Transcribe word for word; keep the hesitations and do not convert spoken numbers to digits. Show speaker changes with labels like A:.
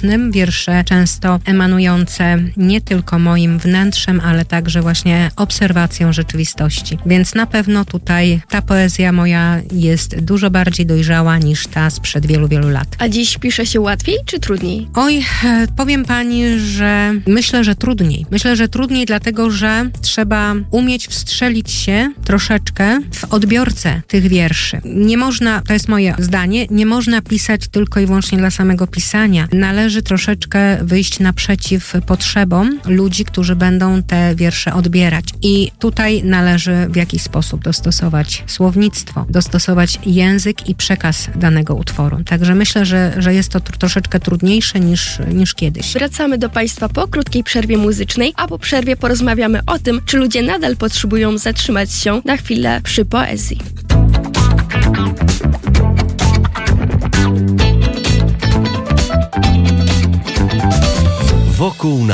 A: poetycznym, wiersze często emanujące nie tylko moim wnętrzem, ale także właśnie obserwacją rzeczywistości. Więc na pewno tutaj ta poezja moja jest dużo bardziej dojrzała niż ta sprzed wielu, wielu lat.
B: A dziś pisze się łatwiej czy trudniej?
A: Oj, powiem pani, że myślę, że trudniej. Myślę, że trudniej dlatego, że trzeba umieć wstrzelić się troszeczkę w odbiorcę tych wierszy. Nie można, to jest moje zdanie, nie można pisać tylko i wyłącznie dla samego pisania. Należy troszeczkę wyjść naprzeciw potrzebom ludzi, którzy będą te wiersze odbierać. I tutaj należy w jakiś sposób dostosować słownictwo, dostosować język i przekaz danego utworu. Także myślę, że, że jest to tr- troszeczkę trudniejsze niż, niż kiedyś.
B: Wracamy do Państwa po krótkiej przerwie muzycznej, a po przerwie porozmawiamy o tym, czy ludzie nadal potrzebują zatrzymać się na chwilę przy poezji.
C: Wokół